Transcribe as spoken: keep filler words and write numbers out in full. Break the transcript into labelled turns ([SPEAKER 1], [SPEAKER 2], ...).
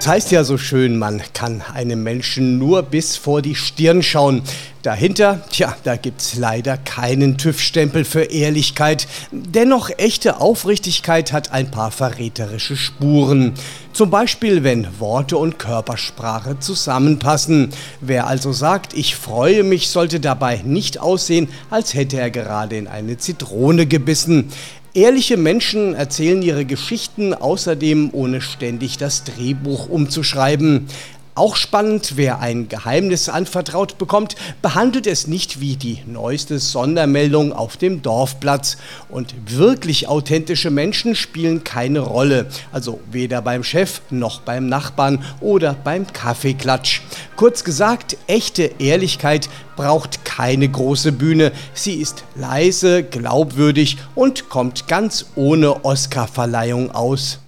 [SPEAKER 1] Es heißt ja so schön, man kann einem Menschen nur bis vor die Stirn schauen. Dahinter, tja, da gibt's leider keinen TÜV-Stempel für Ehrlichkeit. Dennoch, echte Aufrichtigkeit hat ein paar verräterische Spuren. Zum Beispiel, wenn Worte und Körpersprache zusammenpassen. Wer also sagt, ich freue mich, sollte dabei nicht aussehen, als hätte er gerade in eine Zitrone gebissen. Ehrliche Menschen erzählen ihre Geschichten außerdem, ohne ständig das Drehbuch umzuschreiben. Auch spannend, wer ein Geheimnis anvertraut bekommt, behandelt es nicht wie die neueste Sondermeldung auf dem Dorfplatz. Und wirklich authentische Menschen spielen keine Rolle, also weder beim Chef noch beim Nachbarn oder beim Kaffeeklatsch. Kurz gesagt, echte Ehrlichkeit braucht keine große Bühne. Sie ist leise, glaubwürdig und kommt ganz ohne Oscarverleihung aus.